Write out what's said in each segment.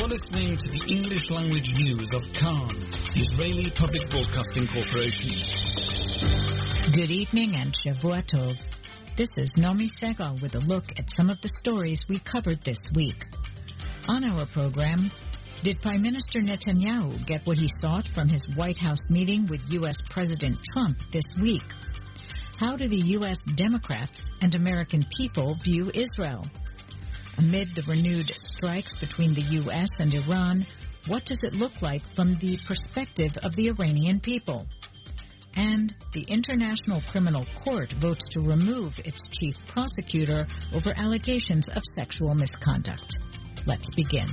You're listening to the English language news of Khan, the Israeli Public Broadcasting Corporation. Good evening and Shavua Tov. This is Nomi Segal with a look at some of the stories we covered this week. On our program, did Prime Minister Netanyahu get what he sought from his White House meeting with U.S. President Trump this week? How do the U.S. Democrats and American people view Israel? Amid the renewed strikes between the U.S. and Iran, what does it look like from the perspective of the Iranian people? And the International Criminal Court votes to remove its chief prosecutor over allegations of sexual misconduct. Let's begin.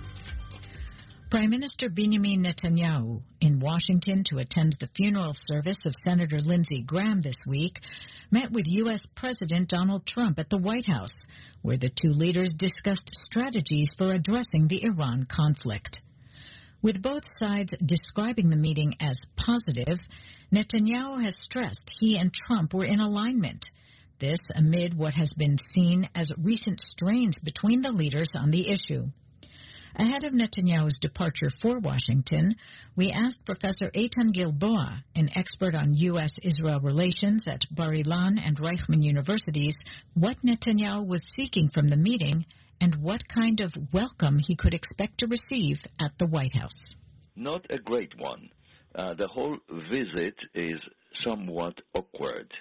Prime Minister Benjamin Netanyahu, in Washington to attend the funeral service of Senator Lindsey Graham this week, met with U.S. President Donald Trump at the White House, where the two leaders discussed strategies for addressing the Iran conflict. With both sides describing the meeting as positive, Netanyahu has stressed he and Trump were in alignment. This amid what has been seen as recent strains between the leaders on the issue. Ahead of Netanyahu's departure for Washington, we asked Professor Eitan Gilboa, an expert on U.S.-Israel relations at Bar-Ilan and Reichman universities, what Netanyahu was seeking from the meeting and what kind of welcome he could expect to receive at the White House. Not a great one. The whole visit is somewhat awkward.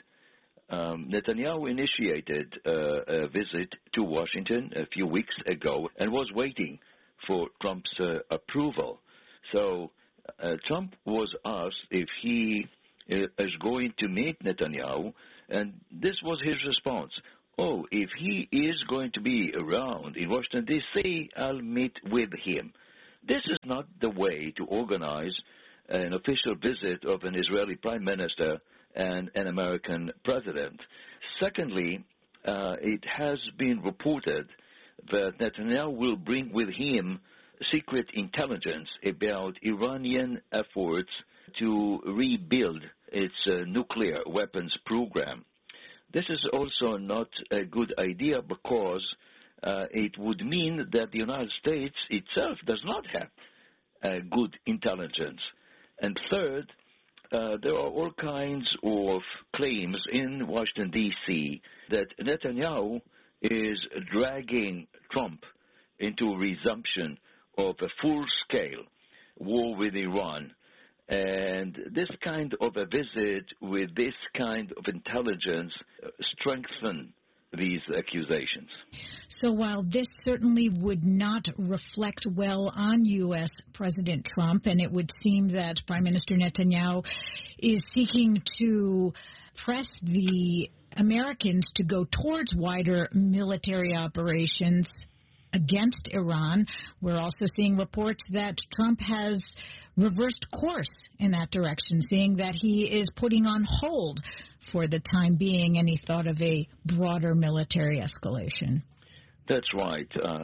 Netanyahu initiated a visit to Washington a few weeks ago and was waiting for Trump's approval. So Trump was asked if he is going to meet Netanyahu, and this was his response. Oh, if he is going to be around in Washington, D.C., I'll meet with him. This is not the way to organize an official visit of an Israeli prime minister and an American president. Secondly, it has been reported that Netanyahu will bring with him secret intelligence about Iranian efforts to rebuild its nuclear weapons program. This is also not a good idea because it would mean that the United States itself does not have good intelligence. And third, there are all kinds of claims in Washington, D.C. that Netanyahu is dragging Trump into resumption of a full-scale war with Iran. And this kind of a visit with this kind of intelligence strengthen these accusations. So while this certainly would not reflect well on U.S. President Trump, and it would seem that Prime Minister Netanyahu is seeking to press the Americans to go towards wider military operations against Iran, we're also seeing reports that Trump has reversed course in that direction, saying that he is putting on hold for the time being any thought of a broader military escalation. That's right.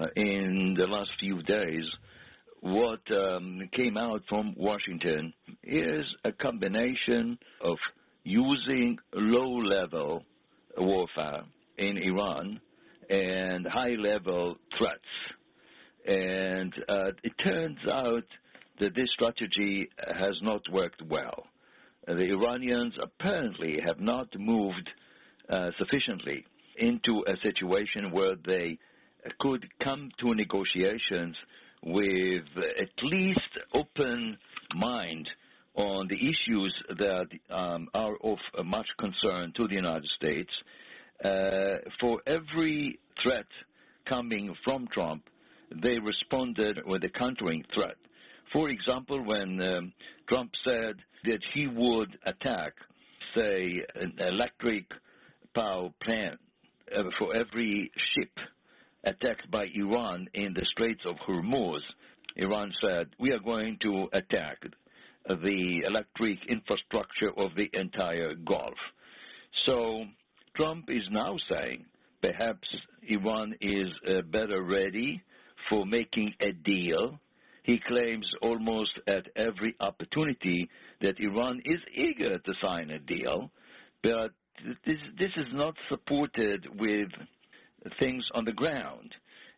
In the last few days, what came out from Washington is a combination of using low-level warfare in Iran and high-level threats. And it turns out that this strategy has not worked well. The Iranians apparently have not moved sufficiently into a situation where they could come to negotiations with at least open mind on the issues that are of much concern to the United States. For every threat coming from Trump, they responded with a countering threat. For example, when Trump said that he would attack, say, an electric power plant for every ship attacked by Iran in the Straits of Hormuz, Iran said, we are going to attack the electric infrastructure of the entire Gulf. So Trump is now saying perhaps Iran is better ready for making a deal. He claims almost at every opportunity that Iran is eager to sign a deal, but this is not supported with things on the ground.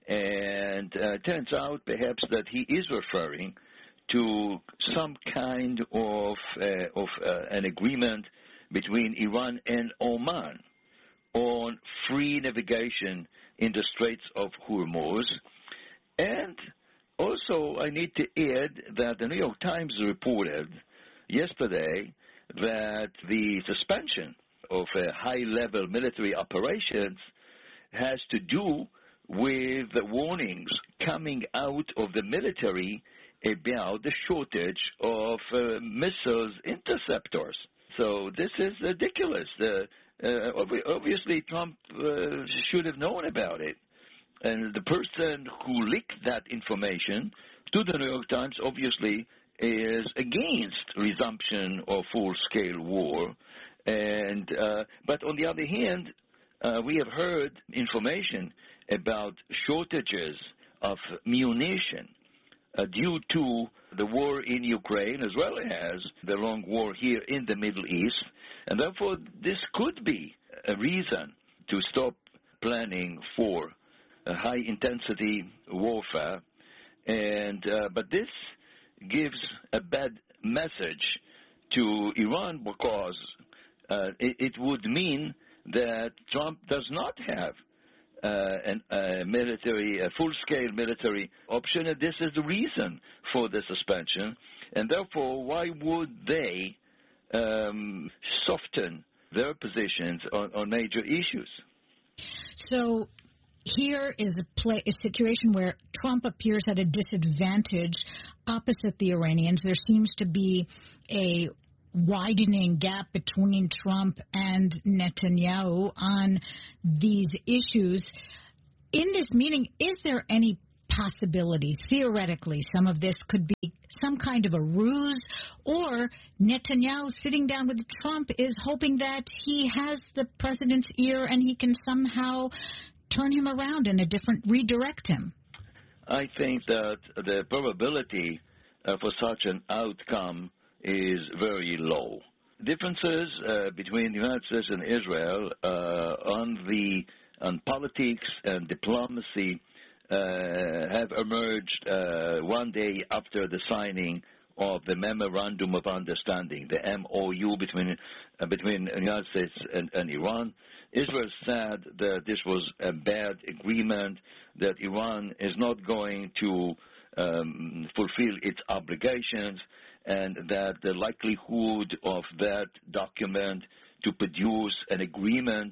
And turns out perhaps that he is referring to some kind of an agreement between Iran and Oman on free navigation in the Straits of Hormuz. And also, I need to add that the New York Times reported yesterday that the suspension of high-level military operations has to do with the warnings coming out of the military about the shortage of missiles interceptors. So this is ridiculous. Obviously, Trump should have known about it. And the person who leaked that information to the New York Times obviously is against resumption of full-scale war. And but on the other hand, we have heard information about shortages of munition due to the war in Ukraine as well as the long war here in the Middle East. And therefore, this could be a reason to stop planning for high-intensity warfare. And but this gives a bad message to Iran because it would mean that Trump does not have a full-scale military option, and this is the reason for the suspension. And therefore, why would they soften their positions on major issues? So here is a situation where Trump appears at a disadvantage opposite the Iranians. There seems to be a widening gap between Trump and Netanyahu on these issues. In this meeting, is there any possibility, theoretically, some of this could be some kind of a ruse, or Netanyahu sitting down with Trump is hoping that he has the president's ear and he can somehow turn him around and redirect him? I think that the probability for such an outcome is very low. Differences between the United States and Israel on politics and diplomacy have emerged one day after the signing of the Memorandum of Understanding, the MOU between the United States and Iran. Israel said that this was a bad agreement, that Iran is not going to fulfill its obligations, and that the likelihood of that document to produce an agreement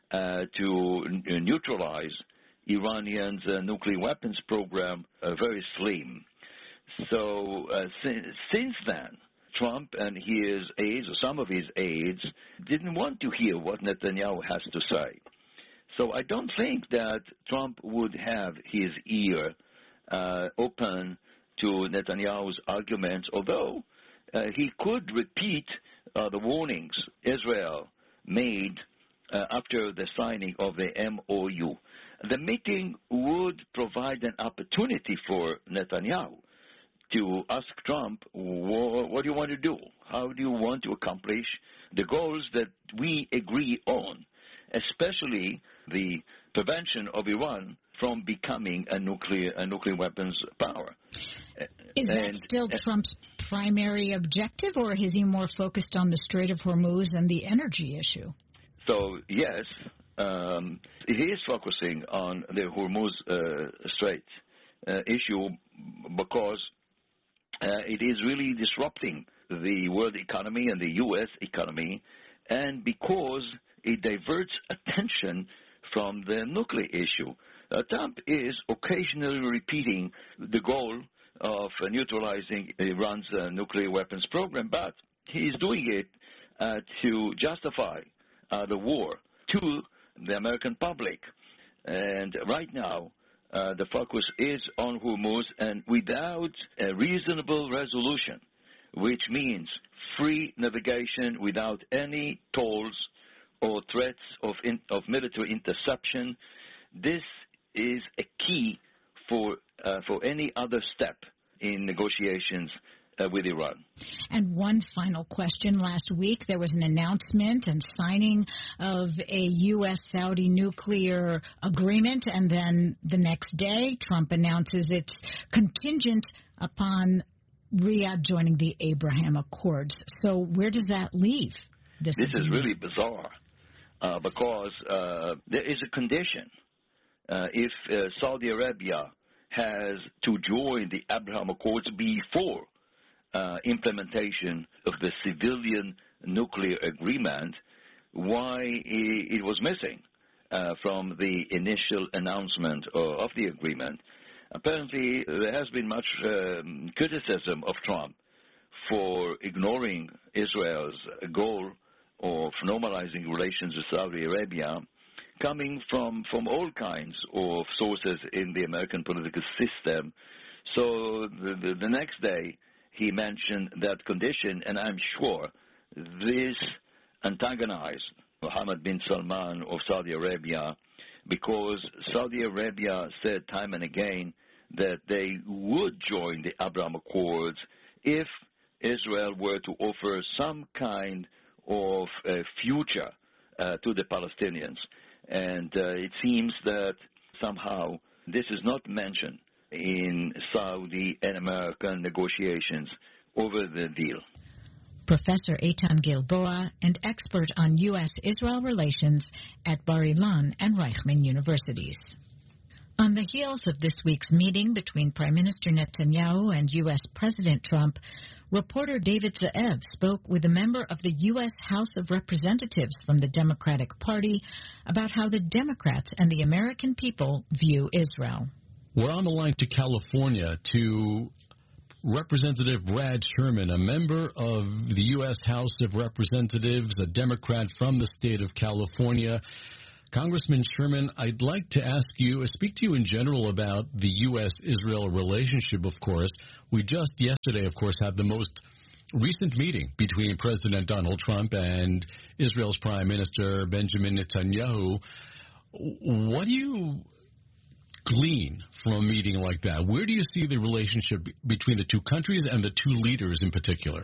to neutralize Iranians' nuclear weapons program very slim. So since then, Trump and his aides, or some of his aides, didn't want to hear what Netanyahu has to say. So I don't think that Trump would have his ear open to Netanyahu's arguments, although he could repeat the warnings Israel made after the signing of the MOU. The meeting would provide an opportunity for Netanyahu to ask Trump, what do you want to do? How do you want to accomplish the goals that we agree on, especially the prevention of Iran from becoming a nuclear weapons power? Is that still Trump's primary objective, or is he more focused on the Strait of Hormuz and the energy issue? So, yes, he is focusing on the Hormuz Strait issue because it is really disrupting the world economy and the U.S. economy, and because it diverts attention from the nuclear issue. Trump is occasionally repeating the goal of neutralizing Iran's nuclear weapons program, but he is doing it to justify the war to the American public. And right now, the focus is on Hormuz, and without a reasonable resolution, which means free navigation without any tolls or threats of military interception, this is a key for any other step in negotiations with Iran. And one final question. Last week, there was an announcement and signing of a U.S.-Saudi nuclear agreement, and then the next day, Trump announces it's contingent upon Riyadh joining the Abraham Accords. So where does that leave this This agreement? is really bizarre because there is a condition. If Saudi Arabia has to join the Abraham Accords before implementation of the civilian nuclear agreement, why it was missing from the initial announcement of the agreement. Apparently, there has been much criticism of Trump for ignoring Israel's goal of normalizing relations with Saudi Arabia, coming from all kinds of sources in the American political system. So the next day, he mentioned that condition, and I'm sure this antagonized Mohammed bin Salman of Saudi Arabia, because Saudi Arabia said time and again that they would join the Abraham Accords if Israel were to offer some kind of future to the Palestinians. And it seems that somehow this is not mentioned in Saudi and American negotiations over the deal. Professor Eitan Gilboa, an expert on U.S.-Israel relations at Bar-Ilan and Reichman universities. On the heels of this week's meeting between Prime Minister Netanyahu and U.S. President Trump, reporter David Ze'ev spoke with a member of the U.S. House of Representatives from the Democratic Party about how the Democrats and the American people view Israel. We're on the line to California to Representative Brad Sherman, a member of the U.S. House of Representatives, a Democrat from the state of California. Congressman Sherman, I'd like to speak to you in general about the U.S.-Israel relationship, of course. We just yesterday, of course, had the most recent meeting between President Donald Trump and Israel's Prime Minister Benjamin Netanyahu. What do you glean from a meeting like that? Where do you see the relationship between the two countries and the two leaders in particular?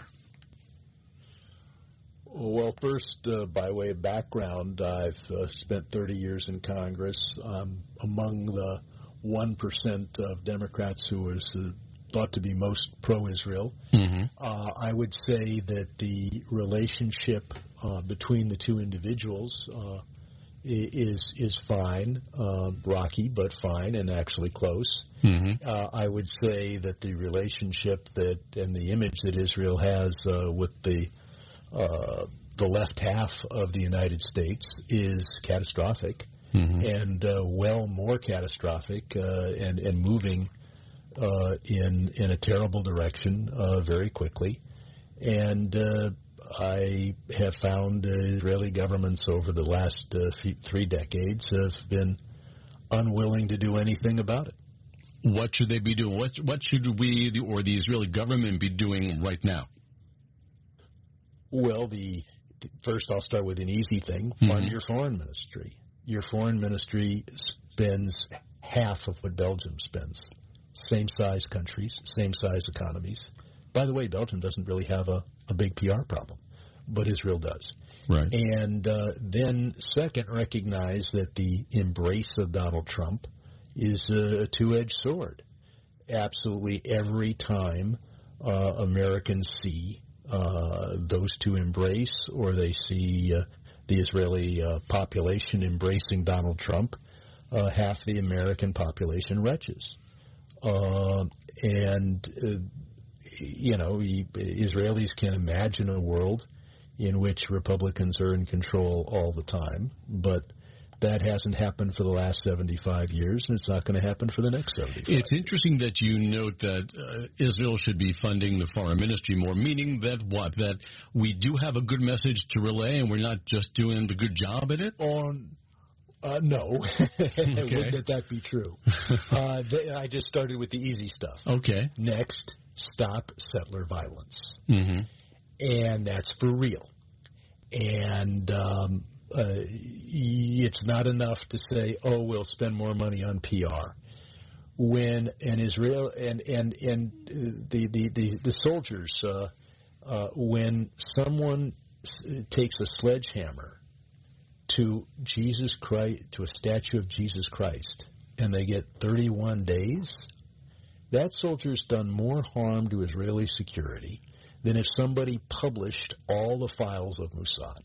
Well, first, by way of background, I've spent 30 years in Congress. Among the 1% of Democrats who is thought to be most pro-Israel. Mm-hmm. I would say that the relationship between the two individuals is fine, rocky, but fine and actually close. Mm-hmm. I would say that the relationship and the image that Israel has with the left half of the United States is catastrophic, mm-hmm. and well more catastrophic and moving in a terrible direction very quickly. And I have found Israeli governments over the last 3 decades have been unwilling to do anything about it. What should they be doing? What should we or the Israeli government be doing right now? Well, first I'll start with an easy thing. Fund your foreign ministry. Your foreign ministry spends half of what Belgium spends. Same size countries, same size economies. By the way, Belgium doesn't really have a big PR problem, but Israel does. Right. And then second, recognize that the embrace of Donald Trump is a two-edged sword. Absolutely every time Americans see those two embrace, or they see the Israeli population embracing Donald Trump, half the American population retches. Israelis can imagine a world in which Republicans are in control all the time, but that hasn't happened for the last 75 years, and it's not going to happen for the next 75 It's interesting that you note that Israel should be funding the foreign ministry more, meaning that what? That we do have a good message to relay and we're not just doing the good job at it? No. Okay. Would that be true? I just started with the easy stuff. Okay. Next, stop settler violence. Mm-hmm. And that's for real. And it's not enough to say, we'll spend more money on PR. when an Israel and the soldiers, when someone takes a sledgehammer to Jesus Christ, to a statue of Jesus Christ, and they get 31 days, that soldier's done more harm to Israeli security than if somebody published all the files of Mossad.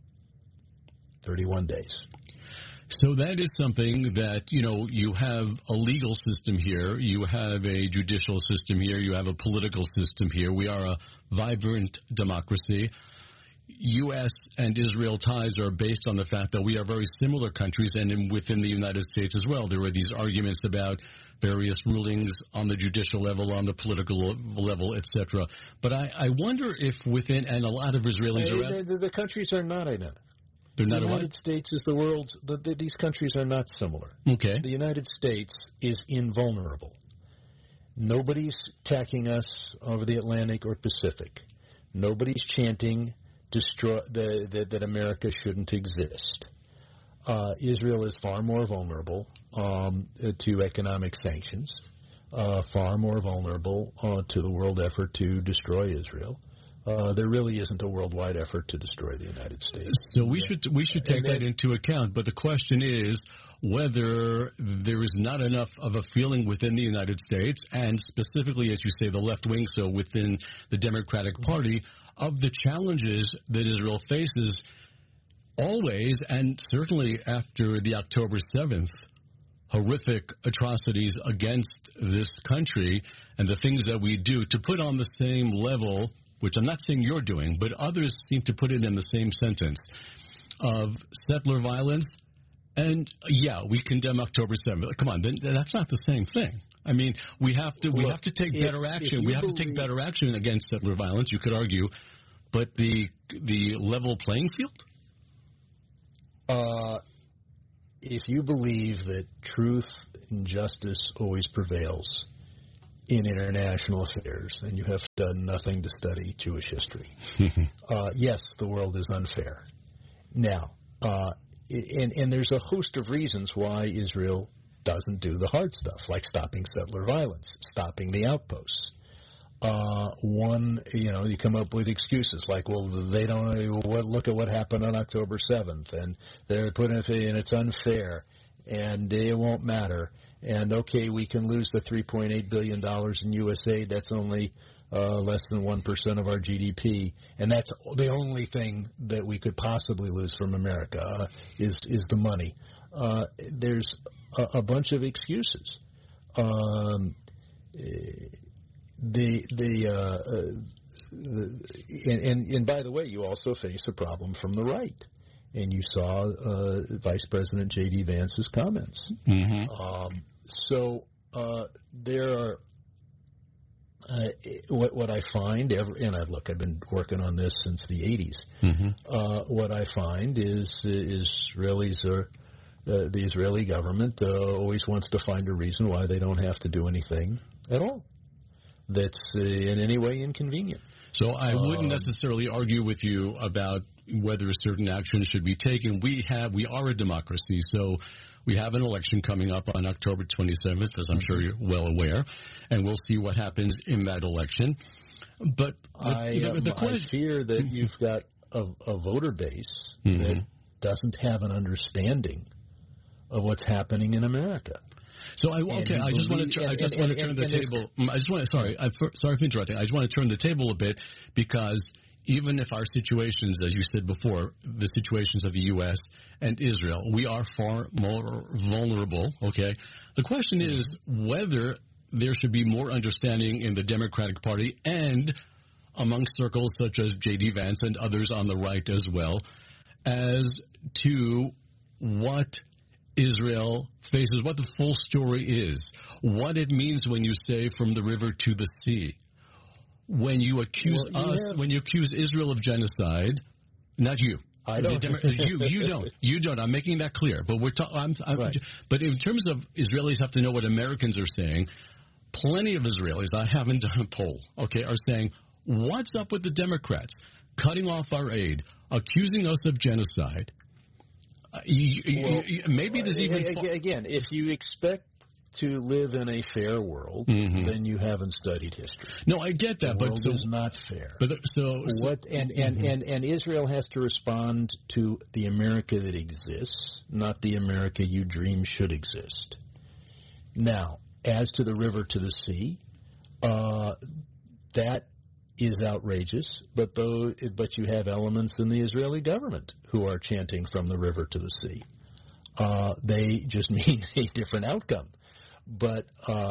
31 days. So that is something that, you have a legal system here, you have a judicial system here, you have a political system here. We are a vibrant democracy. U.S. and Israel ties are based on the fact that we are very similar countries, and within the United States as well. There were these arguments about various rulings on the judicial level, on the political level, etc. But I wonder if within, and a lot of Israelis are... The countries are not identical. They're not the United States is the world's... these countries are not similar. Okay. The United States is invulnerable. Nobody's attacking us over the Atlantic or Pacific. Nobody's chanting that America shouldn't exist. Israel is far more vulnerable to economic sanctions, far more vulnerable to the world effort to destroy Israel. There really isn't a worldwide effort to destroy the United States. So we should take that into account. But the question is whether there is not enough of a feeling within the United States, and specifically, as you say, the left wing, so within the Democratic Party, of the challenges that Israel faces always, and certainly after the October 7th horrific atrocities against this country and the things that we do, to put on the same level, which I'm not saying you're doing, but others seem to put it in the same sentence, of settler violence. And, yeah, we condemn October 7th. Come on, that's not the same thing. I mean, we have to take better action. We have to take better action against settler violence, you could argue. But the level playing field? If you believe that truth and justice always prevails in international affairs, then you have done nothing to study Jewish history. Yes, the world is unfair. Now, and there's a host of reasons why Israel doesn't do the hard stuff, like stopping settler violence, stopping the outposts. You come up with excuses like, well, they don't look at what happened on October 7th, and they're putting it, and it's unfair, and it won't matter. And okay, we can lose the $3.8 billion in U.S. aid. That's only less than 1% of our GDP, and that's the only thing that we could possibly lose from America is the money. There's a bunch of excuses. And by the way, you also face a problem from the right, and you saw Vice President J.D. Vance's comments. Mm-hmm. So there are what I find, I've been working on this since the 80s. Mm-hmm. What I find is Israelis are. The Israeli government always wants to find a reason why they don't have to do anything at all that's in any way inconvenient. So I wouldn't necessarily argue with you about whether a certain action should be taken. We are a democracy, so we have an election coming up on October 27th, as I'm sure you're well aware, and we'll see what happens in that election. But I fear that you've got a voter base that doesn't have an understanding of what's happening in America. So I just want to turn the table. Sorry for interrupting. I just want to turn the table a bit, because even if our situations, as you said before, the situations of the U.S. and Israel, we are far more vulnerable. Okay, the question is whether there should be more understanding in the Democratic Party and among circles such as J.D. Vance and others on the right as well, as to what Israel faces, what the full story is, what it means when you say from the river to the sea. When you accuse when you accuse Israel of genocide, not you. I don't. You don't. I'm making that clear. But right. But in terms of Israelis have to know what Americans are saying, plenty of Israelis, I haven't done a poll, are saying, what's up with the Democrats cutting off our aid, accusing us of genocide? Maybe there's even... Again, if you expect to live in a fair world, then you haven't studied history. No, I get that, the world is not fair. But and Israel has to respond to the America that exists, not the America you dream should exist. Now, as to the river to the sea, that is outrageous, but you have elements in the Israeli government who are chanting from the river to the sea. They just mean a different outcome. But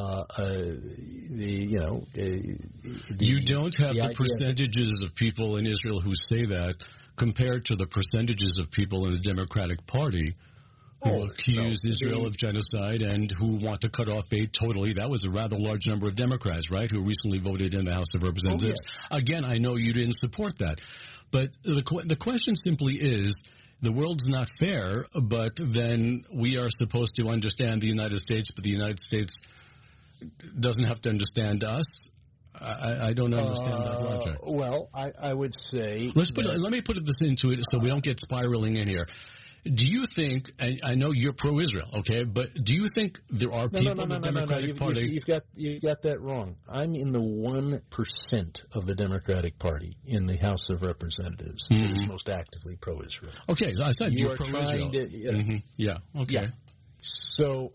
you don't have the percentages of people in Israel who say that compared to the percentages of people in the Democratic Party who accuse Israel of genocide and who want to cut off aid totally. That was a rather large number of Democrats, right, who recently voted in the House of Representatives. Again, I know you didn't support that. But the question simply is, the world's not fair, but then we are supposed to understand the United States, but the United States doesn't have to understand us. I don't understand that logic. Well, I would say... Let me put this into it so we don't get spiraling in here. Do you think, I know you're pro-Israel, okay, but do you think there are people in the Democratic Party... You've got that wrong. I'm in the 1% of the Democratic Party in the House of Representatives that is most actively pro-Israel. Okay, so I said you're pro-Israel. Yeah, okay. Yeah. So,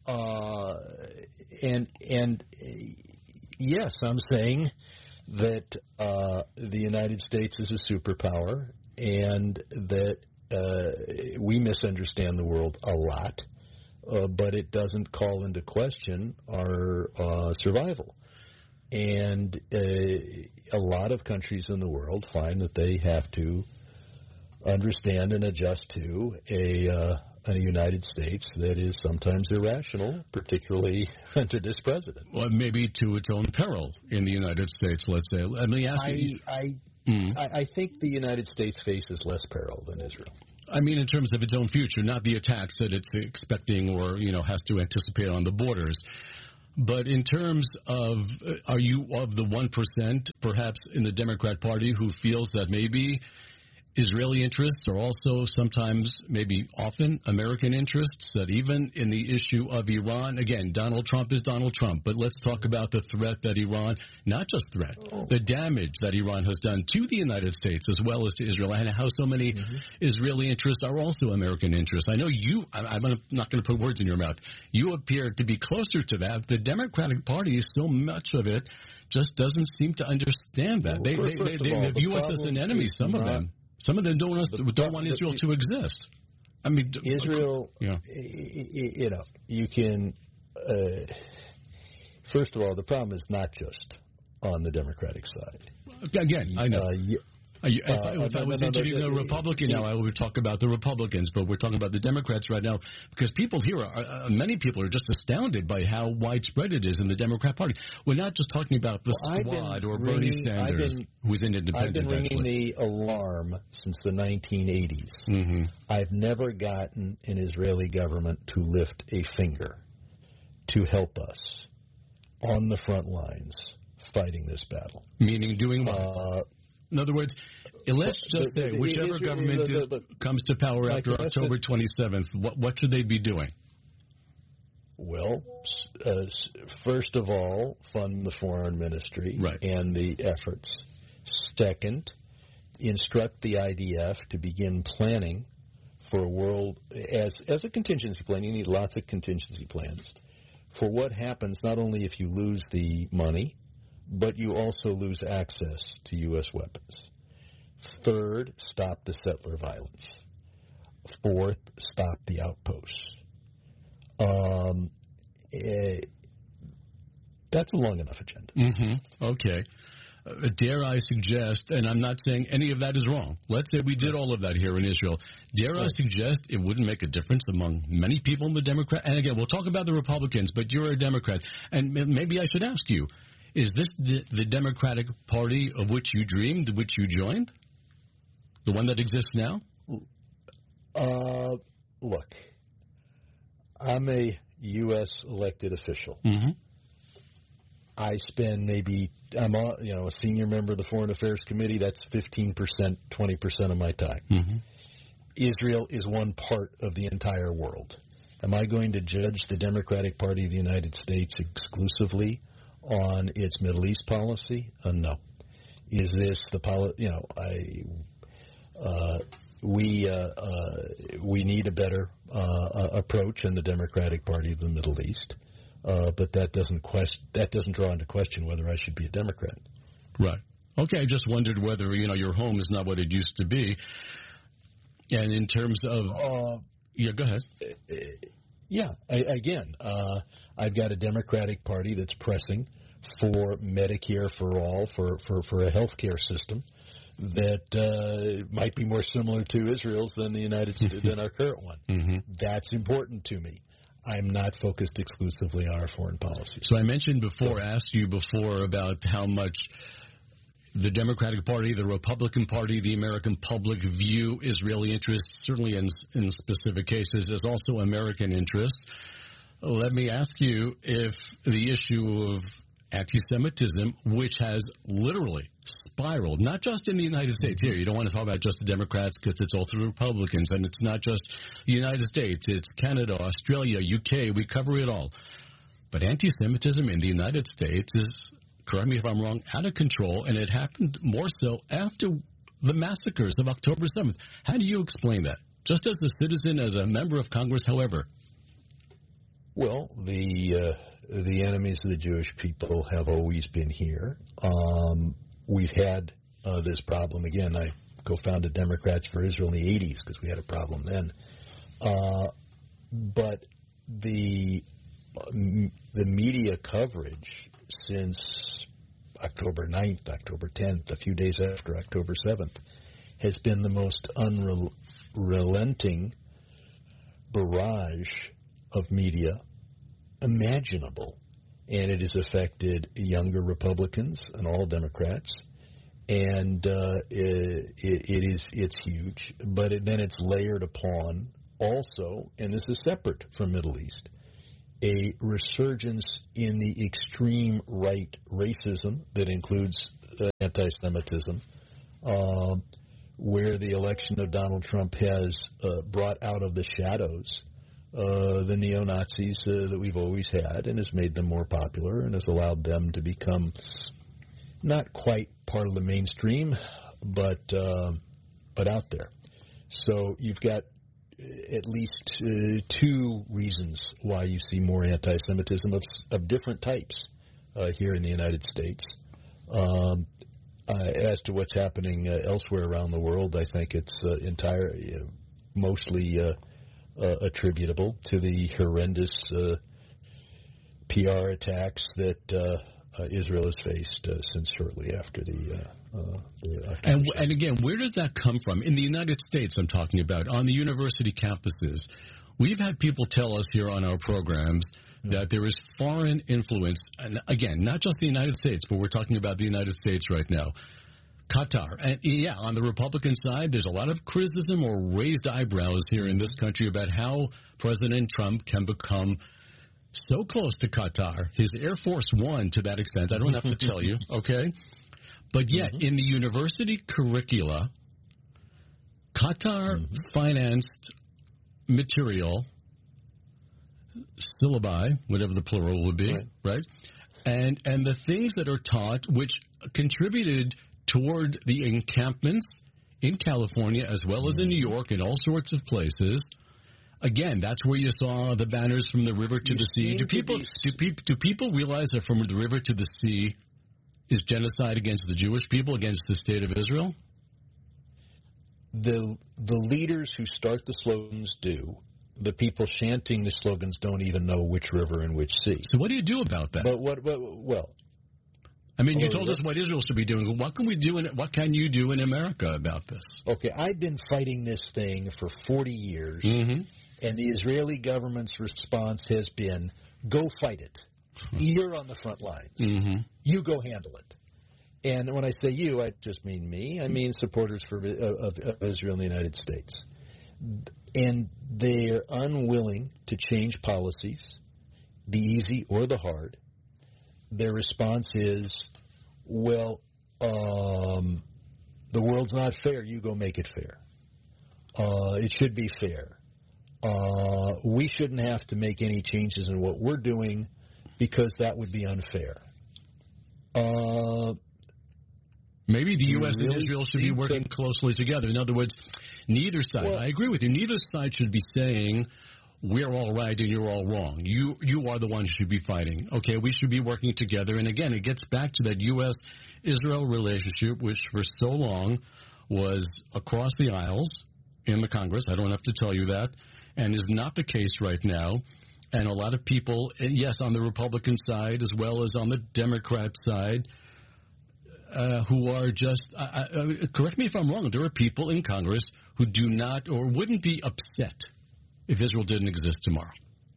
and yes, I'm saying that the United States is a superpower and that we misunderstand the world a lot, but it doesn't call into question our survival. And a lot of countries in the world find that they have to understand and adjust to a United States that is sometimes irrational, particularly under this president. Well, maybe to its own peril in the United States, let's say. Let me ask you... I think the United States faces less peril than Israel. I mean in terms of its own future, not the attacks that it's expecting or, has to anticipate on the borders. But in terms of, are you of the 1%, perhaps in the Democrat Party, who feels that maybe Israeli interests are also sometimes, maybe often, American interests, that even in the issue of Iran, again, Donald Trump is Donald Trump, but let's talk about the threat that Iran, not just threat, the damage that Iran has done to the United States as well as to Israel, and how so many Israeli interests are also American interests. I know I'm not going to put words in your mouth. You appear to be closer to that. The Democratic Party, so much of it, just doesn't seem to understand that. They view us as an enemy, some of them. Some of them don't want Israel to exist. I mean, Israel, you can, first of all, the problem is not just on the Democratic side. Again, I know. If I was interviewing a Republican now, I would talk about the Republicans, but we're talking about the Democrats right now because people here, many people are just astounded by how widespread it is in the Democrat Party. We're not just talking about the Squad or Bernie Sanders, who's an independent. I've been ringing the alarm since the 1980s. I've never gotten an Israeli government to lift a finger to help us on the front lines fighting this battle. Meaning doing what? In other words, let's just say whichever government comes to power after October 27th, what should they be doing? Well, first of all, fund the foreign ministry and the efforts. Second, instruct the IDF to begin planning for a world as a contingency plan. You need lots of contingency plans for what happens not only if you lose the money, but you also lose access to U.S. weapons. Third, stop the settler violence. Fourth, stop the outposts. That's a long enough agenda. Okay. Dare I suggest, and I'm not saying any of that is wrong. Let's say we did all of that here in Israel. Dare I suggest it wouldn't make a difference among many people in the Democrat? And again, we'll talk about the Republicans, but you're a Democrat. And maybe I should ask you, is this the Democratic Party of which you dreamed, which you joined? The one that exists now? Look, I'm a U.S. elected official. I spend I'm a senior member of the Foreign Affairs Committee. That's 15%, 20% of my time. Israel is one part of the entire world. Am I going to judge the Democratic Party of the United States exclusively on its Middle East policy? No. Is this the policy? We need a better approach in the Democratic Party of the Middle East, but that doesn't draw into question whether I should be a Democrat. Right. Okay. I just wondered whether your home is not what it used to be, and in terms of yeah, go ahead. Yeah. I've got a Democratic Party that's pressing for Medicare for all, for a health care system that might be more similar to Israel's than the United States than our current one. Mm-hmm. That's important to me. I'm not focused exclusively on our foreign policy. So I mentioned before, asked you before about how much the Democratic Party, the Republican Party, the American public view Israeli interests, certainly in specific cases, as also American interests. Let me ask you if the issue of anti-Semitism, which has literally spiraled, not just in the United States here. You don't want to talk about just the Democrats because it's also the Republicans, and it's not just the United States. It's Canada, Australia, UK. We cover it all. But anti-Semitism in the United States is, correct me if I'm wrong, out of control, and it happened more so after the massacres of October 7th. How do you explain that? Just as a citizen, as a member of Congress, however. Well, the enemies of the Jewish people have always been here. We've had this problem. Again, I co-founded Democrats for Israel in the 80s because we had a problem then. But the media coverage since October 9th, October 10th, a few days after October 7th, has been the most unrelenting barrage of media imaginable, and it has affected younger Republicans and all Democrats, and it's huge. But then it's layered upon also, and this is separate from Middle East, a resurgence in the extreme right racism that includes anti-Semitism, where the election of Donald Trump has brought out of the shadows the neo-Nazis that we've always had, and has made them more popular and has allowed them to become not quite part of the mainstream, but out there. So you've got at least two reasons why you see more anti-Semitism of different types here in the United States. As to what's happening elsewhere around the world, I think it's mostly attributable to the horrendous PR attacks that Israel has faced since shortly after the and again, where does that come from? In the United States, I'm talking about, on the university campuses. We've had people tell us here on our programs that there is foreign influence, and again, not just the United States, but we're talking about the United States right now. Qatar. And yeah, on the Republican side, there's a lot of criticism or raised eyebrows here in this country about how President Trump can become so close to Qatar. His Air Force One, to that extent, I don't have to tell you, okay? But yet, in the university curricula, Qatar financed material, syllabi, whatever the plural would be, right? And the things that are taught, which contributed toward the encampments in California as well as in New York and all sorts of places. Again, that's where you saw the banners from the river to the sea. Do people realize that from the river to the sea is genocide against the Jewish people, against the state of Israel? The leaders who start the slogans do. The people chanting the slogans don't even know which river and which sea. So what do you do about that? Well, I mean, you told us what Israel should be doing. What can we do? What can you do in America about this? Okay, I've been fighting this thing for 40 years, and the Israeli government's response has been, go fight it. You're on the front lines. You go handle it. And when I say you, I just mean me. I mean supporters of Israel in the United States. And they're unwilling to change policies, the easy or the hard. Their response is, well, the world's not fair. You go make it fair. It should be fair. we shouldn't have to make any changes in what we're doing because that would be unfair. Maybe the U.S. and Israel should be working closely together. In other words, neither side, I agree with you, neither side should be saying, we're all right and you're all wrong. You are the one who should be fighting. Okay, we should be working together. And again, it gets back to that U.S.-Israel relationship, which for so long was across the aisles in the Congress. I don't have to tell you that. And is not the case right now. And a lot of people, yes, on the Republican side as well as on the Democrat side, who are just, correct me if I'm wrong, there are people in Congress who do not or wouldn't be upset if Israel didn't exist tomorrow.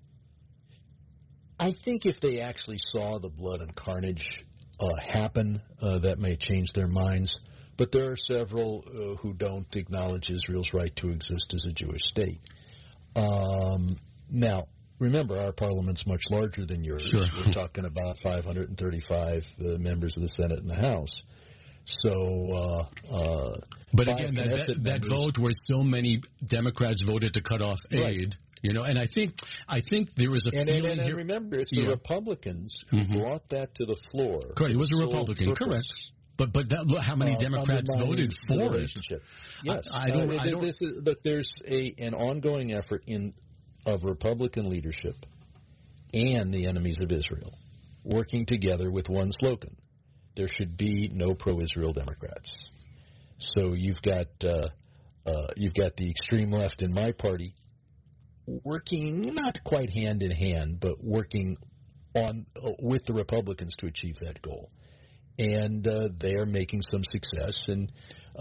I think if they actually saw the blood and carnage happen, that may change their minds. But there are several who don't acknowledge Israel's right to exist as a Jewish state. Now, remember, our parliament's much larger than yours. Sure. We're talking about 535 members of the Senate and the House. So, but again, that vote where so many Democrats voted to cut off aid, right. You know, and I think there was a feeling and here. remember, it's the Republicans who brought that to the floor. Correct, it was a Republican, correct. But how many Democrats voted for it? Yes, I don't. Look, there's an ongoing effort of Republican leadership and the enemies of Israel working together with one slogan: there should be no pro-Israel Democrats. So you've got the extreme left in my party working not quite hand in hand, but working on with the Republicans to achieve that goal. And they are making some success. And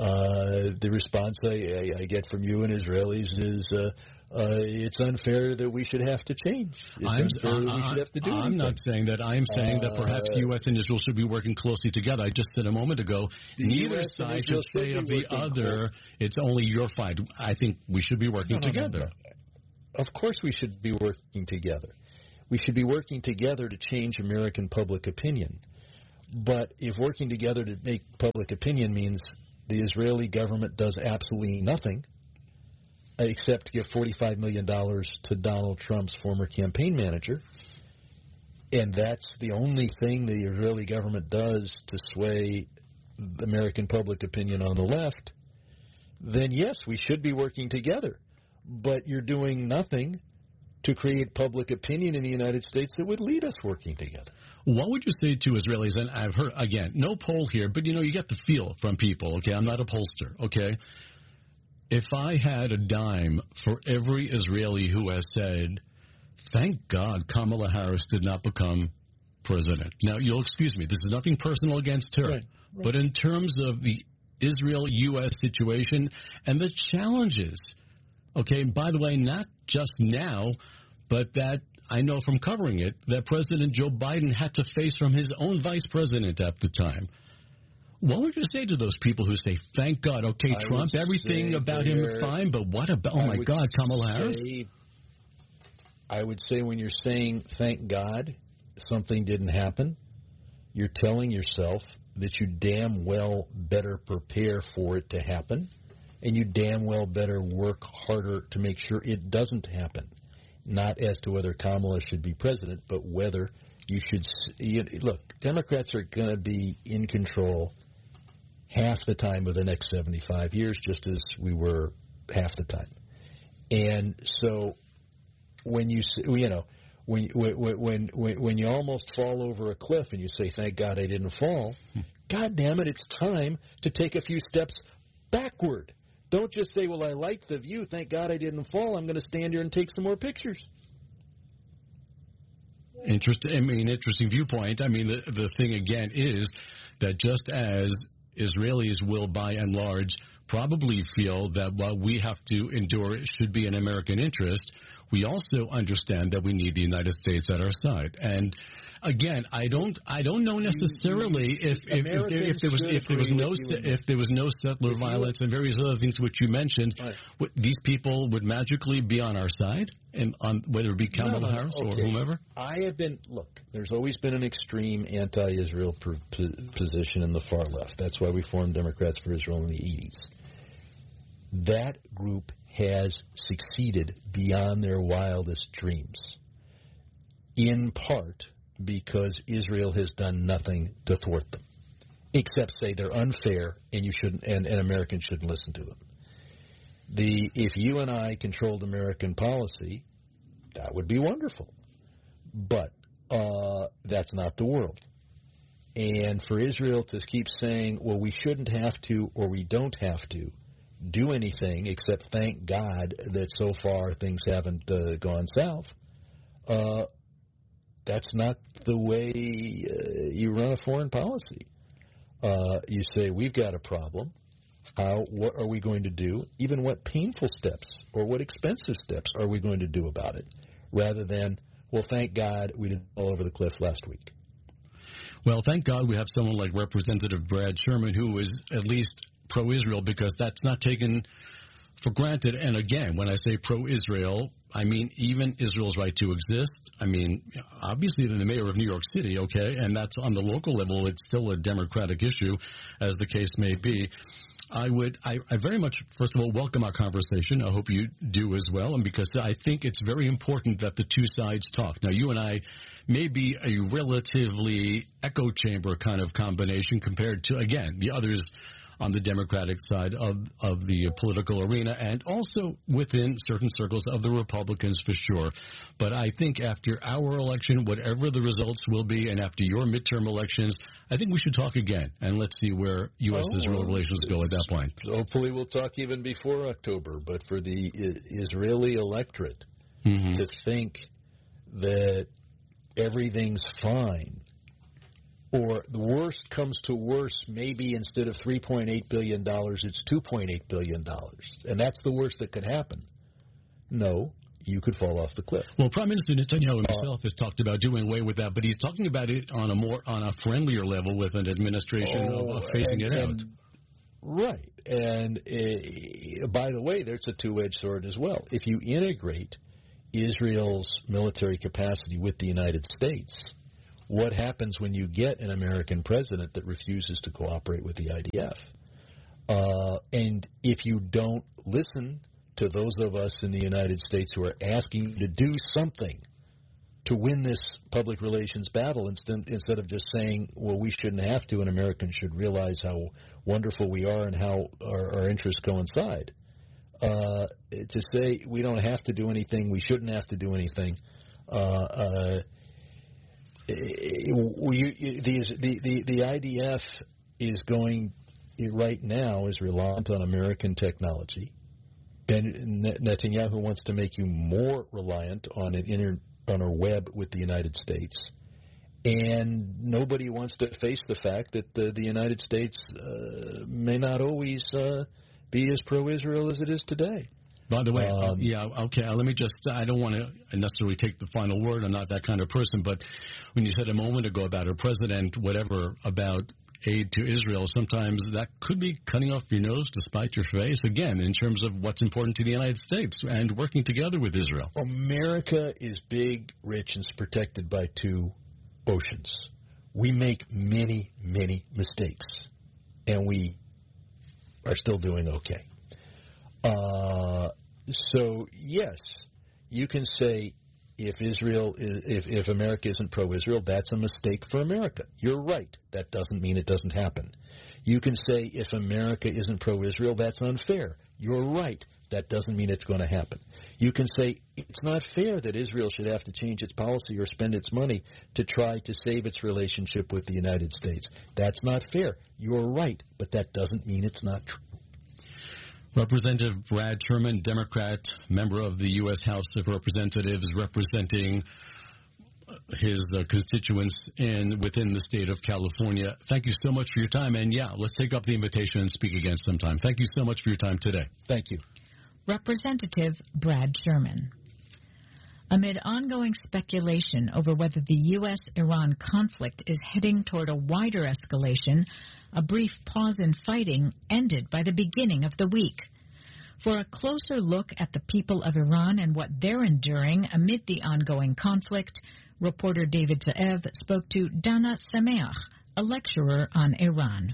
the response I get from you and Israelis is it's unfair that we should have to change. It's unfair that we should have to do I'm anything. not saying that. I'm saying that perhaps the U.S. and Israel should be working closely together. I just said a moment ago, neither side should say of the other, it's only your fight. I think we should be working together. No. Of course we should be working together. We should be working together to change American public opinion. But if working together to make public opinion means the Israeli government does absolutely nothing except give $45 million to Donald Trump's former campaign manager, and that's the only thing the Israeli government does to sway American public opinion on the left, then yes, we should be working together. But you're doing nothing to create public opinion in the United States that would lead us working together. What would you say to Israelis? And I've heard, again, no poll here, but, you get the feel from people, okay? I'm not a pollster, okay? If I had a dime for every Israeli who has said, thank God Kamala Harris did not become president. Now, you'll excuse me, this is nothing personal against her. Right. But in terms of the Israel-U.S. situation and the challenges, okay, by the way, not just now, but that I know from covering it, that President Joe Biden had to face from his own vice president at the time. What would you say to those people who say, thank God, okay, Trump, everything about him fine, but what about, oh my God, Kamala Harris? I would say when you're saying, thank God, something didn't happen, you're telling yourself that you damn well better prepare for it to happen, and you damn well better work harder to make sure it doesn't happen. Not as to whether Kamala should be president, but whether you should look, Democrats are going to be in control half the time of the next 75 years, just as we were half the time. And so when you when you almost fall over a cliff and you say, thank God I didn't fall, God damn it, it's time to take a few steps backward. Don't just say, well, I like the view. Thank God I didn't fall. I'm going to stand here and take some more pictures. Interesting viewpoint. I mean, the thing again is that just as Israelis will, by and large, probably feel that what we have to endure should be in American interest, we also understand that we need the United States at our side. And again, I don't know necessarily if there was no settler violence and various other things which you mentioned, these people would magically be on our side, and on whether it be Kamala Harris or whomever. There's always been an extreme anti-Israel position in the far left. That's why we formed Democrats for Israel in the 80s. That group has succeeded beyond their wildest dreams, in part because Israel has done nothing to thwart them, except say they're unfair and you shouldn't, and Americans shouldn't listen to them. If you and I controlled American policy, that would be wonderful, but that's not the world. And for Israel to keep saying, well, we shouldn't have to, or we don't have to do anything except thank God that so far things haven't gone south, that's not the way you run a foreign policy. You say, we've got a problem. What are we going to do? Even what painful steps or what expensive steps are we going to do about it? Rather than, well, thank God we didn't fall over the cliff last week. Well, thank God we have someone like Representative Brad Sherman who is at least pro-Israel, because that's not taken for granted. And again, when I say pro-Israel, I mean even Israel's right to exist. I mean, obviously the mayor of New York City, okay, and that's on the local level. It's still a Democratic issue, as the case may be. I very much, first of all, welcome our conversation. I hope you do as well, and because I think it's very important that the two sides talk. Now, you and I may be a relatively echo chamber kind of combination compared to, again, the others on the Democratic side of the political arena, and also within certain circles of the Republicans for sure. But I think after our election, whatever the results will be, and after your midterm elections, I think we should talk again, and let's see where U.S.-Israel relations go at that point. Hopefully we'll talk even before October, but for the Israeli electorate to think that everything's fine, or the worst comes to worst, maybe instead of $3.8 billion, it's $2.8 billion. And that's the worst that could happen. No, you could fall off the cliff. Well, Prime Minister Netanyahu himself has talked about doing away with that, but he's talking about it on a friendlier level with an administration of phasing it out. Right. And by the way, there's a two-edged sword as well. If you integrate Israel's military capacity with the United States, what happens when you get an American president that refuses to cooperate with the IDF? And if you don't listen to those of us in the United States who are asking you to do something to win this public relations battle, instead of just saying, well, we shouldn't have to, and Americans should realize how wonderful we are and how our interests coincide, to say we don't have to do anything, we shouldn't have to do anything, the IDF is going right now is reliant on American technology. Netanyahu wants to make you more reliant on on a web with the United States, and nobody wants to face the fact that the United States may not always be as pro-Israel as it is today. By the way, let me just, I don't want to necessarily take the final word. I'm not that kind of person. But when you said a moment ago about a president, whatever, about aid to Israel, sometimes that could be cutting off your nose to spite your face, again, in terms of what's important to the United States and working together with Israel. America is big, rich, and is protected by two oceans. We make many, many mistakes, and we are still doing okay. So, yes, you can say if America isn't pro-Israel, that's a mistake for America. You're right. That doesn't mean it doesn't happen. You can say if America isn't pro-Israel, that's unfair. You're right. That doesn't mean it's going to happen. You can say it's not fair that Israel should have to change its policy or spend its money to try to save its relationship with the United States. That's not fair. You're right, but that doesn't mean it's not true. Representative Brad Sherman, Democrat, member of the U.S. House of Representatives, representing his constituents within the state of California. Thank you so much for your time. And, let's take up the invitation and speak again sometime. Thank you so much for your time today. Thank you. Representative Brad Sherman. Amid ongoing speculation over whether the U.S.-Iran conflict is heading toward a wider escalation, a brief pause in fighting ended by the beginning of the week. For a closer look at the people of Iran and what they're enduring amid the ongoing conflict, reporter David Ze'ev spoke to Dana Sameach, a lecturer on Iran.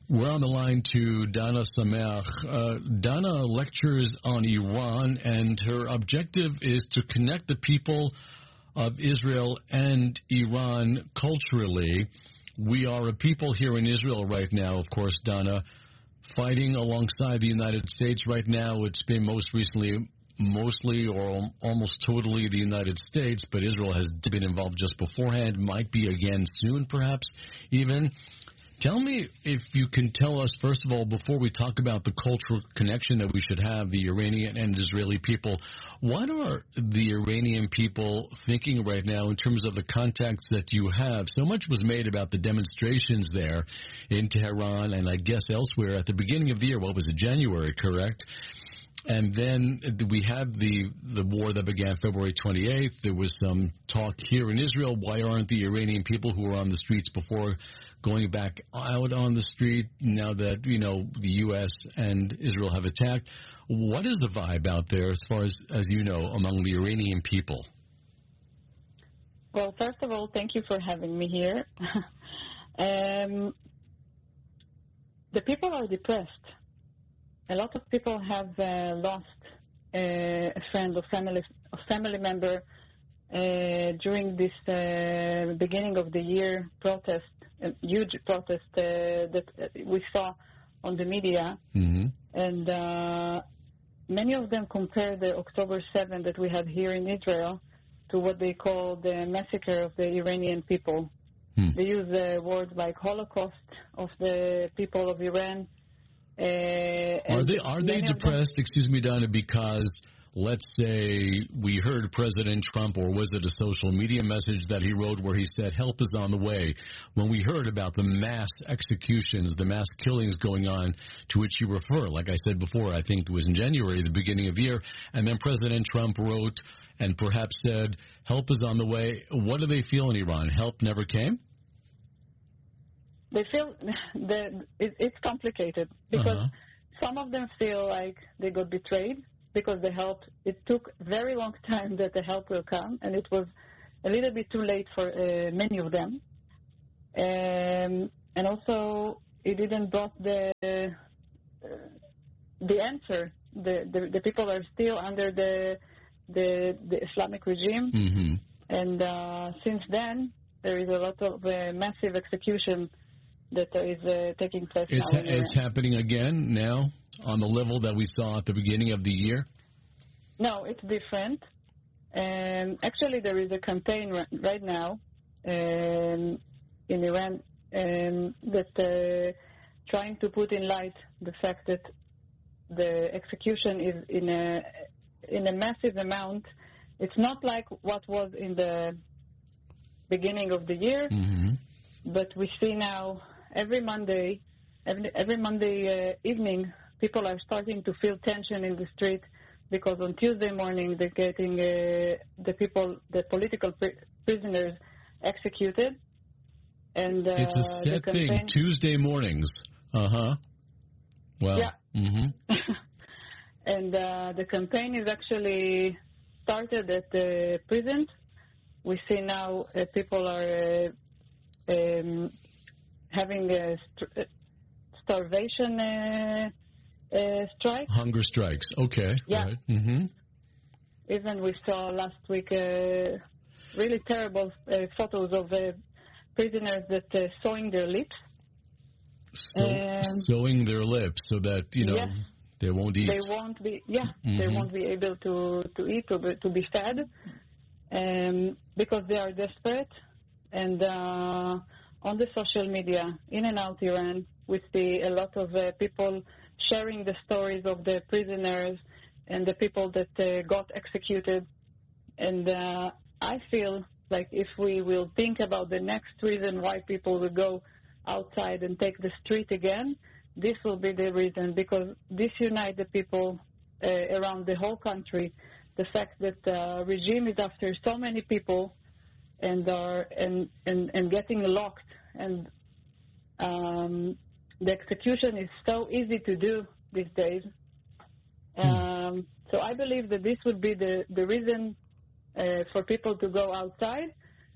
We're on the line to Dana Sameach. Dana lectures on Iran, and her objective is to connect the people of Israel and Iran culturally. We are a people here in Israel right now, of course, Dana, fighting alongside the United States. Right now, it's been mostly or almost totally the United States, but Israel has been involved just beforehand, might be again soon, perhaps even. Tell me if you can tell us, first of all, before we talk about the cultural connection that we should have, the Iranian and Israeli people, what are the Iranian people thinking right now in terms of the contacts that you have? So much was made about the demonstrations there in Tehran and I guess elsewhere at the beginning of the year. What was it, January, correct? And then we had the war that began February 28th. There was some talk here in Israel. Why aren't the Iranian people who were on the streets before going back out on the street now that, the U.S. and Israel have attacked? What is the vibe out there as far as you know, among the Iranian people? Well, first of all, thank you for having me here. The people are depressed. A lot of people have lost a friend or family member during this beginning of the year protest, a huge protest that we saw on the media. Mm-hmm. And many of them compare the October 7th that we had here in Israel to what they call the massacre of the Iranian people. They use words like Holocaust of the people of Iran. Are they depressed, excuse me, Donna, because let's say we heard President Trump, or was it a social media message that he wrote where he said, help is on the way? When we heard about the mass executions, the mass killings going on to which you refer, like I said before, I think it was in January, the beginning of the year, and then President Trump wrote and perhaps said, help is on the way. What do they feel in Iran? Help never came? They feel that it's complicated because some of them feel like they got betrayed because the help, it took a very long time that the help will come, and it was a little bit too late for many of them. And also, it didn't brought the answer. The people are still under the Islamic regime, mm-hmm. And since then, there is a lot of massive execution that is taking place now. It's happening again now on the level that we saw at the beginning of the year? No, it's different. Actually, there is a campaign right now in Iran that trying to put in light the fact that the execution is in a massive amount. It's not like what was in the beginning of the year, mm-hmm. but we see now every Monday evening, people are starting to feel tension in the street because on Tuesday morning they're getting the political prisoners executed. And it's a set thing, Tuesday mornings. Well, yeah. Mm-hmm. And the campaign is actually started at the prison. We see now people are having a starvation strike. Hunger strikes. Okay. Yeah. Right. Mm-hmm. Even we saw last week really terrible photos of prisoners that sewing their lips. Sewing their lips so that, yes. They won't eat. They won't be, mm-hmm. They won't be able to eat, to be fed, because they are desperate. And on the social media, in and out Iran, we see a lot of people sharing the stories of the prisoners and the people that got executed. And I feel like if we will think about the next reason why people will go outside and take the street again, this will be the reason, because this unites the people around the whole country. The fact that the regime is after so many people and getting locked, and the execution is so easy to do these days. So I believe that this would be the reason for people to go outside.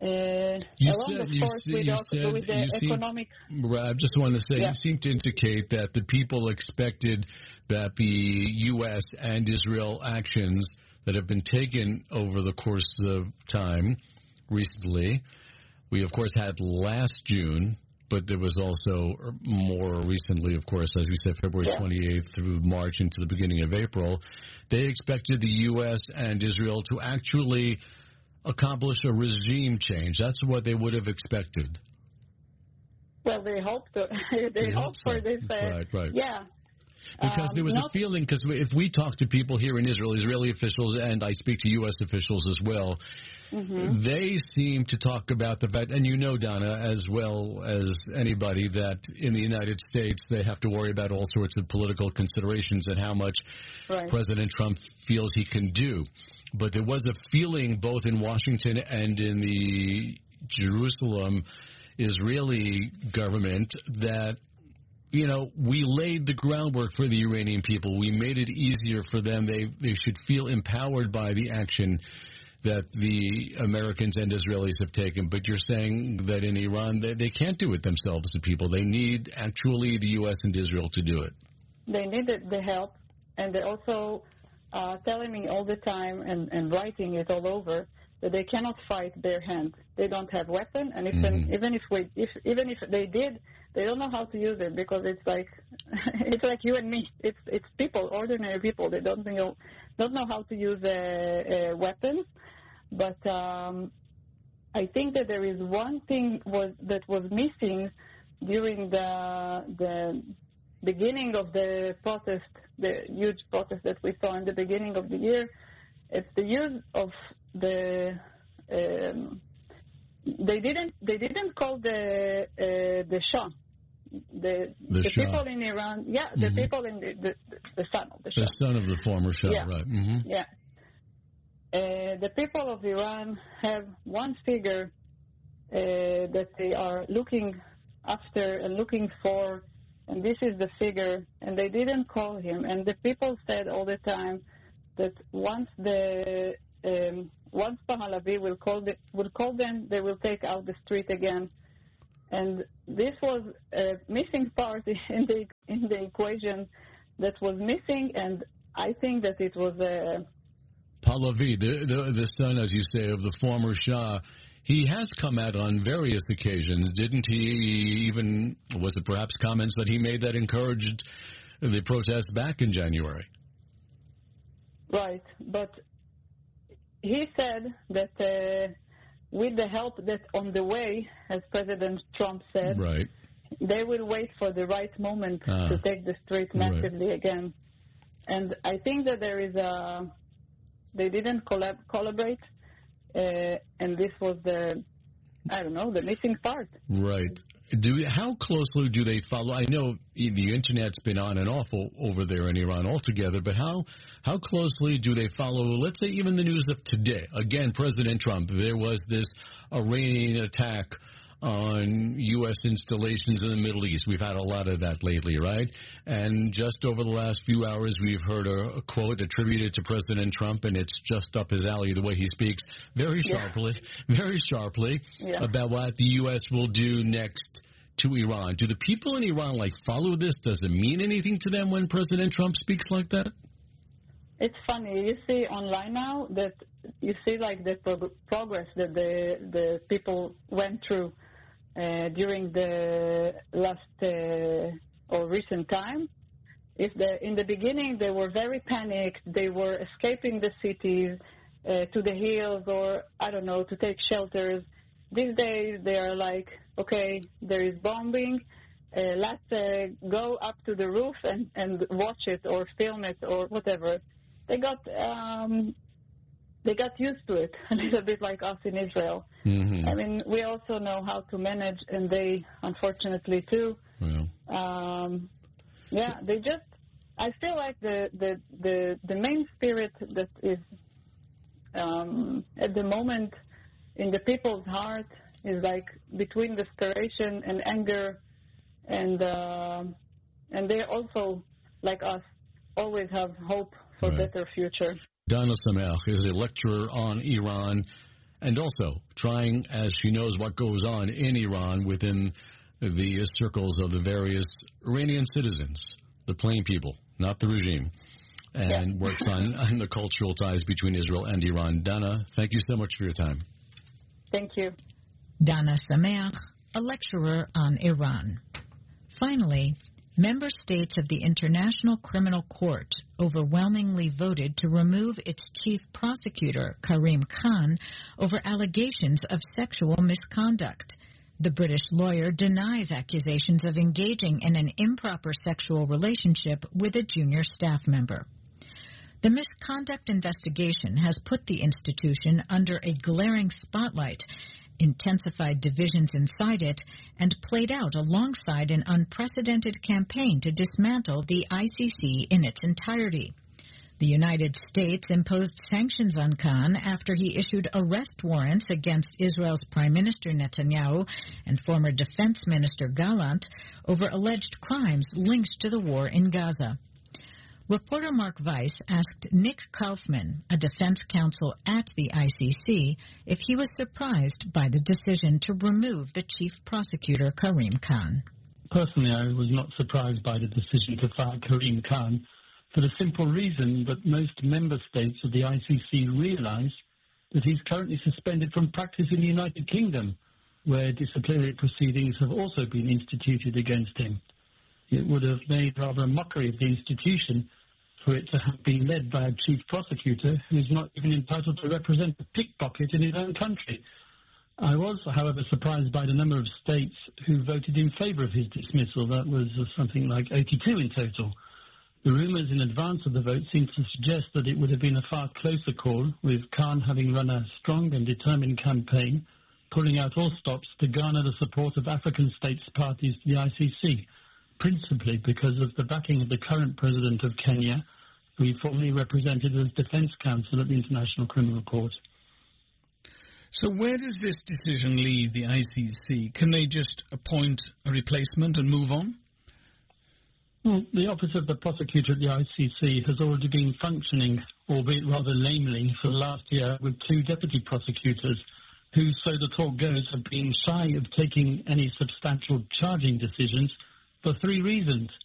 economic. I just want to say, Yeah. you seem to indicate that the people expected that the U.S. and Israel actions that have been taken over the course of time recently, we of course had last June, but there was also more recently, of course, as we said, February 28th through March into the beginning of April. They expected the U.S. and Israel to actually accomplish a regime change. That's what they would have expected. Well, they hope to. they hope so. for this. Right. Yeah. Because there was a feeling, because if we talk to people here in Israel, Israeli officials, and I speak to U.S. officials as well, they seem to talk about the fact, and you know, Donna, as well as anybody, that in the United States they have to worry about all sorts of political considerations and how much President Trump feels he can do. But there was a feeling both in Washington and in the Jerusalem Israeli government that, you know, we laid the groundwork for the Iranian people. We made it easier for them. They should feel empowered by the action that the Americans and Israelis have taken. But you're saying that in Iran, they can't do it themselves, the people. They need actually the U.S. and Israel to do it. They needed the help, and they're also telling me all the time and writing it all over that they cannot fight bare hands. They don't have weapon, and even if they did, they don't know how to use it, because it's like you and me. It's people, ordinary people. They don't know how to use weapons. But I think that there is one thing that was missing during the beginning of the protest, the huge protest that we saw in the beginning of the year. It's the use of the. They didn't call the Shah. The people in Iran, the people in the son of the Shah. The son of the former Shah, right. Mm-hmm. Yeah. The people of Iran have one figure that they are looking after and looking for, and this is the figure, and they didn't call him. And the people said all the time that once Pahlavi will call them, they will take out the street again. And this was a missing part in the equation that was missing, and I think that it was Pahlavi, the son, as you say, of the former Shah. He has come out on various occasions, didn't he? Even, was it perhaps comments that he made that encouraged the protests back in January? Right, but he said that with the help that on the way, as President Trump said, they will wait for the right moment to take the street massively again. And I think that there is they didn't collaborate, and this was the missing part. Right. How closely do they follow? I know the Internet's been on and off over there in Iran altogether, but how closely do they follow, let's say, even the news of today? Again, President Trump, there was this Iranian attack on U.S. installations in the Middle East. We've had a lot of that lately, right? And just over the last few hours, we've heard a quote attributed to President Trump, and it's just up his alley the way he speaks very sharply about what the U.S. will do next to Iran. Do the people in Iran, follow this? Does it mean anything to them when President Trump speaks like that? It's funny. You see online now that you see the progress that the people went through during the last or recent time. In the beginning they were very panicked, they were escaping the cities to the hills, or I don't know, to take shelters. These days they are like, okay, there is bombing, let's go up to the roof and watch it or film it or whatever. They got used to it, a little bit like us in Israel. Mm-hmm. I mean, we also know how to manage, and they, unfortunately, too. They just. I feel like the main spirit that is at the moment in the people's heart is between desperation and anger, and they also, like us, always have hope for better future. Donna Sameach is a lecturer on Iran and also trying, as she knows what goes on in Iran within the circles of the various Iranian citizens, the plain people, not the regime, and works on the cultural ties between Israel and Iran. Dana, thank you so much for your time. Thank you. Dana Sameach, a lecturer on Iran. Finally, member states of the International Criminal Court overwhelmingly voted to remove its chief prosecutor, Karim Khan, over allegations of sexual misconduct. The British lawyer denies accusations of engaging in an improper sexual relationship with a junior staff member. The misconduct investigation has put the institution under a glaring spotlight, intensified divisions inside it, and played out alongside an unprecedented campaign to dismantle the ICC in its entirety. The United States imposed sanctions on Khan after he issued arrest warrants against Israel's Prime Minister Netanyahu and former Defense Minister Gallant over alleged crimes linked to the war in Gaza. Reporter Mark Weiss asked Nick Kaufman, a defense counsel at the ICC, if he was surprised by the decision to remove the chief prosecutor, Karim Khan. Personally, I was not surprised by the decision to fire Karim Khan for the simple reason that most member states of the ICC realize that he's currently suspended from practice in the United Kingdom, where disciplinary proceedings have also been instituted against him. It would have made rather a mockery of the institution for it to have been led by a chief prosecutor who is not even entitled to represent a pickpocket in his own country. I was, however, surprised by the number of states who voted in favour of his dismissal. That was something like 82 in total. The rumours in advance of the vote seemed to suggest that it would have been a far closer call, with Khan having run a strong and determined campaign, pulling out all stops to garner the support of African states parties to the ICC, principally because of the backing of the current president of Kenya, who he formerly represented as defense counsel at the International Criminal Court. So where does this decision leave the ICC? Can they just appoint a replacement and move on? Well, the office of the prosecutor at the ICC has already been functioning, albeit rather lamely, for the last year with two deputy prosecutors who, so the talk goes, have been shy of taking any substantial charging decisions for three reasons.